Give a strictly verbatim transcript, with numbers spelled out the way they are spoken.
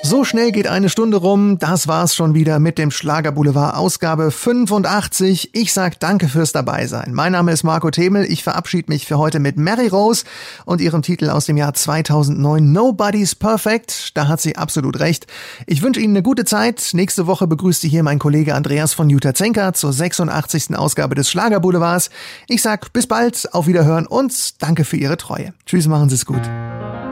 So schnell geht eine Stunde rum. Das war's schon wieder mit dem Schlagerboulevard Ausgabe fünfundachtzig. Ich sag danke fürs Dabeisein. Mein Name ist Marco Themel. Ich verabschiede mich für heute mit Mary Rose und ihrem Titel aus dem Jahr zweitausendneun, Nobody's Perfect. Da hat sie absolut recht. Ich wünsche Ihnen eine gute Zeit. Nächste Woche begrüßt Sie hier mein Kollege Andreas von Jutta-Zenker zur sechsundachtzigsten Ausgabe des Schlagerboulevards. Ich sag bis bald, auf Wiederhören und danke für Ihre Treue. Tschüss, machen Sie es gut.